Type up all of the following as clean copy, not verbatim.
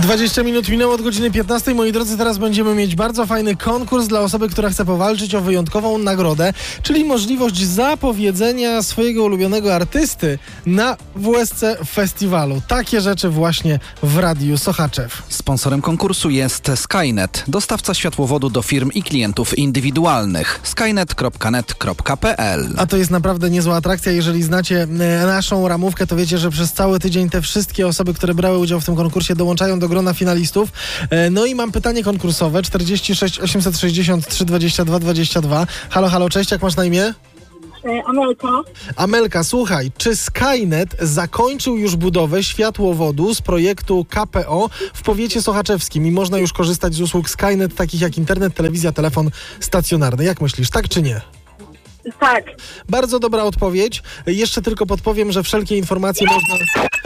20 minut minęło od godziny 15. Moi drodzy, teraz będziemy mieć bardzo fajny konkurs dla osoby, która chce powalczyć o wyjątkową nagrodę, czyli możliwość zapowiedzenia swojego ulubionego artysty na WSC Festiwalu. Takie rzeczy właśnie w Radiu Sochaczew. Sponsorem konkursu jest Skynet, dostawca światłowodu do firm i klientów indywidualnych. skynet.net.pl. A to jest naprawdę niezła atrakcja. Jeżeli znacie naszą ramówkę, to wiecie, że przez cały tydzień te wszystkie osoby, które brały udział w tym konkursie, dołączają do grona finalistów. No i mam pytanie konkursowe 46 863 22 22. Halo, halo, cześć, jak masz na imię? Amelka. Amelka, słuchaj, czy Skynet zakończył już budowę światłowodu z projektu KPO w powiecie sochaczewskim i można już korzystać z usług Skynet, takich jak internet, telewizja, telefon stacjonarny? Jak myślisz, tak czy nie? Tak. Bardzo dobra odpowiedź. Jeszcze tylko podpowiem, że wszelkie informacje można...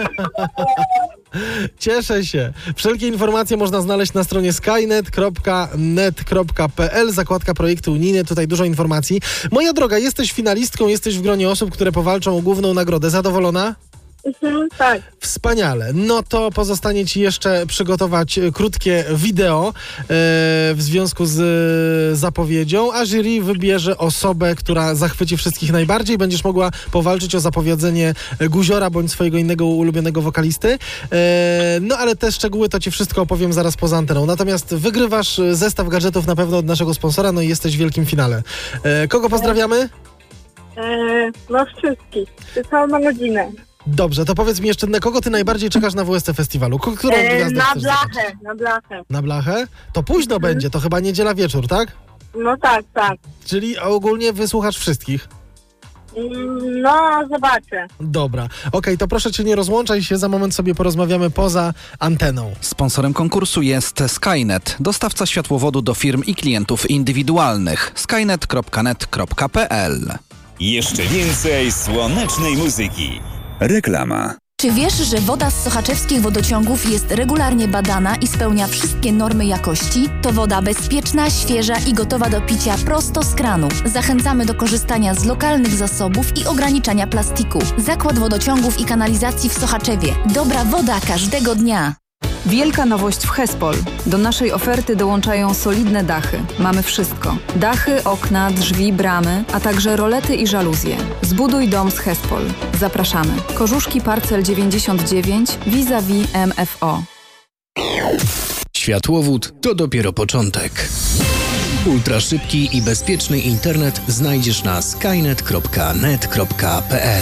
Cieszę się. Wszelkie informacje można znaleźć na stronie skynet.net.pl, zakładka projekty unijne. Tutaj dużo informacji. Moja droga, jesteś finalistką, jesteś w gronie osób, które powalczą o główną nagrodę. Zadowolona? Tak. Wspaniale. No to pozostanie Ci jeszcze przygotować krótkie wideo w związku z zapowiedzią, a jury wybierze osobę, która zachwyci wszystkich najbardziej. Będziesz mogła powalczyć o zapowiedzenie Guziora bądź swojego innego ulubionego wokalisty. No ale te szczegóły to Ci wszystko opowiem zaraz poza anteną. Natomiast wygrywasz zestaw gadżetów na pewno od naszego sponsora, no i jesteś w wielkim finale. Kogo pozdrawiamy? No wszystkich. Całą rodzinę. Dobrze, to powiedz mi jeszcze, na kogo ty najbardziej czekasz na WSC Festiwalu? Którą gwiazdę Na chcesz blachę, zobaczyć? na blachę. Na blachę? To późno będzie, to chyba niedziela wieczór, tak? No tak, tak. Czyli ogólnie wysłuchasz wszystkich? No, zobaczę. Dobra. Okej, to proszę Cię, nie rozłączaj się, za moment sobie porozmawiamy poza anteną. Sponsorem konkursu jest Skynet, dostawca światłowodu do firm i klientów indywidualnych. skynet.net.pl. Jeszcze więcej słonecznej muzyki. Reklama. Czy wiesz, że woda z sochaczewskich wodociągów jest regularnie badana i spełnia wszystkie normy jakości? To woda bezpieczna, świeża i gotowa do picia prosto z kranu. Zachęcamy do korzystania z lokalnych zasobów i ograniczania plastiku. Zakład Wodociągów i Kanalizacji w Sochaczewie. Dobra woda każdego dnia. Wielka nowość w Hespol. Do naszej oferty dołączają solidne dachy. Mamy wszystko. Dachy, okna, drzwi, bramy, a także rolety i żaluzje. Zbuduj dom z Hespol. Zapraszamy. Korzuszki Parcel 99 vis-a-vis MFO. Światłowód to dopiero początek. Ultraszybki i bezpieczny internet znajdziesz na skynet.net.pl.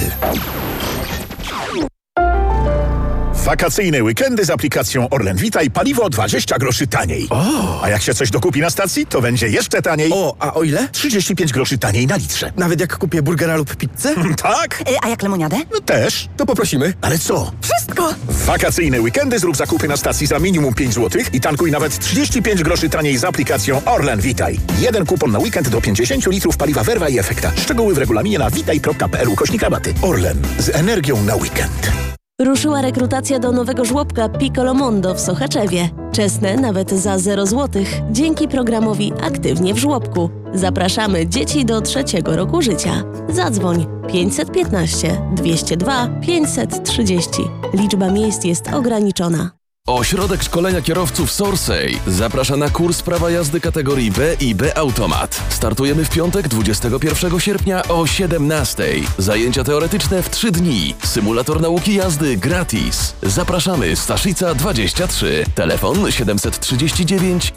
Wakacyjne weekendy z aplikacją Orlen Vitaj, paliwo 20 groszy taniej. A jak się coś dokupi na stacji, to będzie jeszcze taniej. A o ile? 35 groszy taniej na litrze. Nawet jak kupię burgera lub pizzę? Tak? A jak lemoniadę? No też. To poprosimy. Ale co? Wszystko! W wakacyjne weekendy zrób zakupy na stacji za minimum 5 zł i tankuj nawet 35 groszy taniej z aplikacją Orlen Vitaj. Jeden kupon na weekend do 50 litrów paliwa Verva i Efekta. Szczegóły w regulaminie na vitaj.pl/rabaty. Orlen. Z energią na weekend. Ruszyła rekrutacja do nowego żłobka Piccolo Mondo w Sochaczewie. Czesne nawet za 0 zł. Dzięki programowi Aktywnie w żłobku. Zapraszamy dzieci do 3. roku życia. Zadzwoń 515 202 530. Liczba miejsc jest ograniczona. Ośrodek Szkolenia Kierowców Sorsej zaprasza na kurs prawa jazdy kategorii B i B Automat. Startujemy w piątek 21 sierpnia o 17:00. Zajęcia teoretyczne w 3 dni. Symulator nauki jazdy gratis. Zapraszamy, Staszica 23. Telefon 739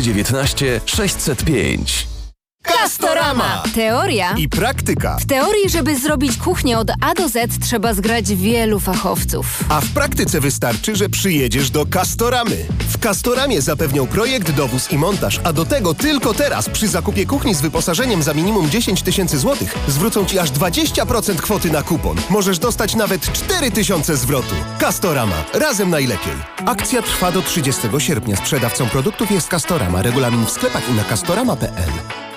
219 605. Castorama! Teoria i praktyka. W teorii, żeby zrobić kuchnię od A do Z, trzeba zgrać wielu fachowców. A w praktyce wystarczy, że przyjedziesz do Castoramy. W Castoramie zapewnią projekt, dowóz i montaż, a do tego tylko teraz przy zakupie kuchni z wyposażeniem za minimum 10 000 złotych zwrócą Ci aż 20% kwoty na kupon. Możesz dostać nawet 4 000 zwrotu. Castorama. Razem najlepiej. Akcja trwa do 30 sierpnia. Sprzedawcą produktów jest Castorama. Regulamin w sklepach i na castorama.pl.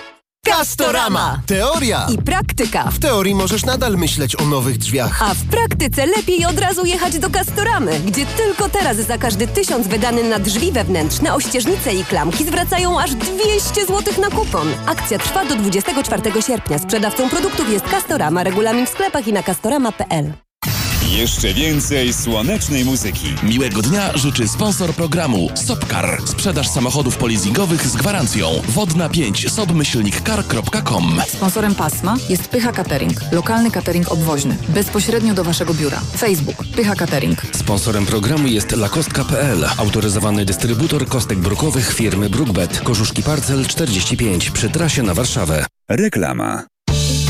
Castorama! Teoria i praktyka. W teorii możesz nadal myśleć o nowych drzwiach. A w praktyce lepiej od razu jechać do Castoramy, gdzie tylko teraz za każdy 1000 wydany na drzwi wewnętrzne, ościeżnice i klamki zwracają aż 200 zł na kupon. Akcja trwa do 24 sierpnia. Sprzedawcą produktów jest Castorama. Regulamin w sklepach i na castorama.pl. Jeszcze więcej słonecznej muzyki. Miłego dnia życzy sponsor programu Sopcar. Sprzedaż samochodów polizingowych z gwarancją. Wodna 5 sob-car.com. Sponsorem pasma jest Pycha Catering, lokalny catering obwoźny, bezpośrednio do Waszego biura. Facebook Pycha Catering. Sponsorem programu jest lakostka.pl, autoryzowany dystrybutor kostek brukowych firmy Brookbet. Korzuszki Parcel 45 przy trasie na Warszawę. Reklama.